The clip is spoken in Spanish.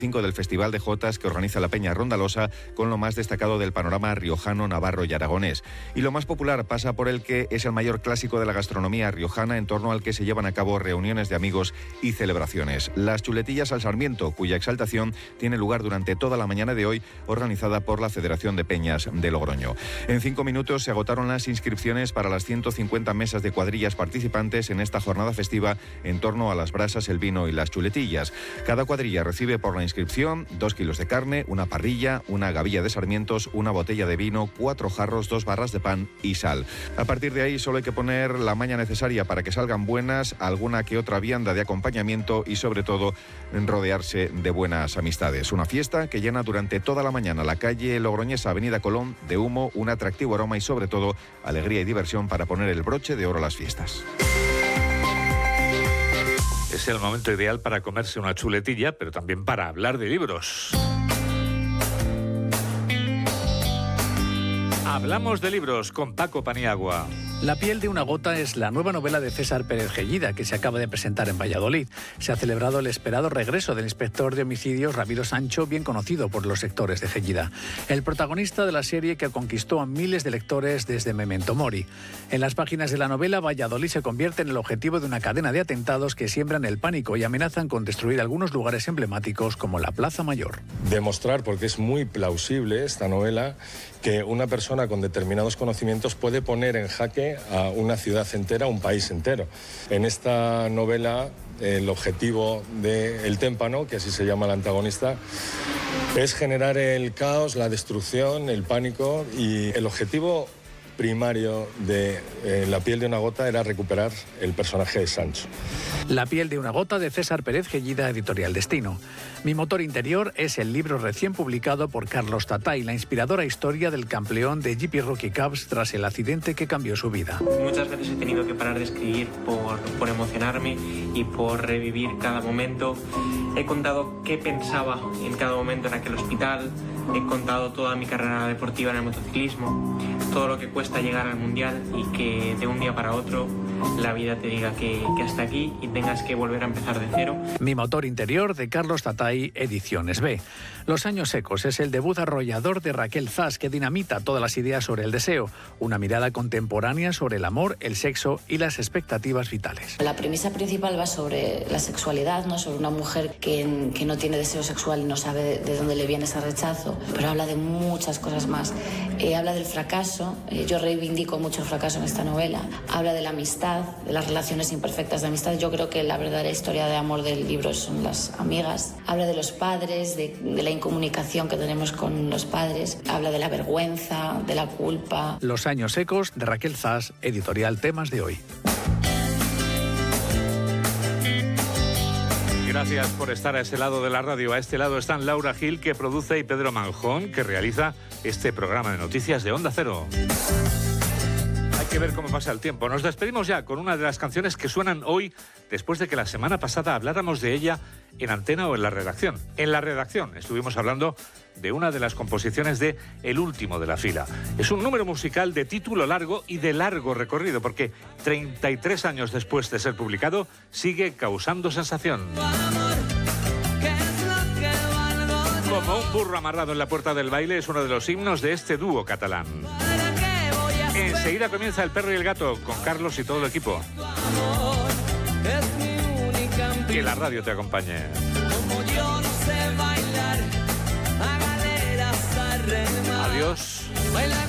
del Festival de Jotas que organiza la Peña Rondalosa, con lo más destacado del panorama riojano, navarro y aragonés. Y lo más popular pasa por el que es el mayor clásico de la gastronomía riojana, en torno al que se llevan a cabo reuniones de amigos y celebraciones. Las chuletillas al Sarmiento, cuya exaltación tiene lugar durante toda la mañana de hoy, organizada por la Federación de Peñas de Logroño. En 5 minutos se agotaron las inscripciones para las 150 mesas de cuadrillas participantes en esta jornada festiva en torno a las brasas, el vino y las chuletillas. Cada cuadrilla recibe por la inscripción 2 kilos de carne, una parrilla, una gavilla de sarmientos, una botella de vino, 4 jarros, 2 barras de pan y sal. A partir de ahí solo hay que poner la maña necesaria para que salgan buenas, alguna que otra vianda de acompañamiento y sobre todo rodearse de buenas amistades. Una fiesta que llena durante toda la mañana la calle logroñesa Avenida Colón de humo, un atractivo aroma y sobre todo alegría y diversión para poner el broche de oro a las fiestas. Es el momento ideal para comerse una chuletilla, pero también para hablar de libros. Hablamos de libros con Paco Paniagua. La piel de una gota es la nueva novela de César Pérez Gellida, que se acaba de presentar en Valladolid. Se ha celebrado el esperado regreso del inspector de homicidios Ramiro Sancho, bien conocido por los lectores de Gellida. El protagonista de la serie que conquistó a miles de lectores desde Memento Mori. En las páginas de la novela, Valladolid se convierte en el objetivo de una cadena de atentados que siembran el pánico y amenazan con destruir algunos lugares emblemáticos como la Plaza Mayor. Demostrar, porque es muy plausible esta novela, que una persona con determinados conocimientos puede poner en jaque a una ciudad entera, un país entero. En esta novela, el objetivo del Témpano, que así se llama el antagonista, es generar el caos, la destrucción, el pánico, y el objetivo primario de La piel de una gota era recuperar el personaje de Sancho. La piel de una gota de César Pérez Gellida, editorial Destino. Mi motor interior es el libro recién publicado por Carlos Tatay, la inspiradora historia del campeón de GP Rookie Cups tras el accidente que cambió su vida. Muchas veces he tenido que parar de escribir por emocionarme y por revivir cada momento. He contado qué pensaba en cada momento en aquel hospital. He contado toda mi carrera deportiva en el motociclismo, todo lo que cuesta llegar al mundial y que de un día para otro la vida te diga que hasta aquí y tengas que volver a empezar de cero. Mi motor interior, de Carlos Tatay, ediciones B. Los años secos es el debut arrollador de Raquel Zas, que dinamita todas las ideas sobre el deseo, una mirada contemporánea sobre el amor, el sexo y las expectativas vitales. La premisa principal va sobre la sexualidad, ¿no? Sobre una mujer que no tiene deseo sexual y no sabe de dónde le viene ese rechazo, pero habla de muchas cosas más. Habla del fracaso, yo reivindico mucho el fracaso en esta novela. Habla de la amistad, de las relaciones imperfectas de amistad. Yo creo que la verdadera historia de amor del libro son las amigas. Habla de los padres, de la incomunicación que tenemos con los padres. Habla de la vergüenza, de la culpa. Los años secos, de Raquel Zas, editorial Temas de Hoy. Gracias por estar a ese lado de la radio. A este lado están Laura Gil, que produce, y Pedro Manjón, que realiza este programa de noticias de Onda Cero. Hay que ver cómo pasa el tiempo. Nos despedimos ya con una de las canciones que suenan hoy, después de que la semana pasada habláramos de ella en Antena o en la redacción. En la redacción estuvimos hablando de una de las composiciones de El último de la fila. Es un número musical de título largo y de largo recorrido, porque 33 años después de ser publicado, sigue causando sensación. Como un burro amarrado en la puerta del baile, es uno de los himnos de este dúo catalán. Enseguida comienza El perro y el gato con Carlos y todo el equipo. Que la radio te acompañe. Adiós.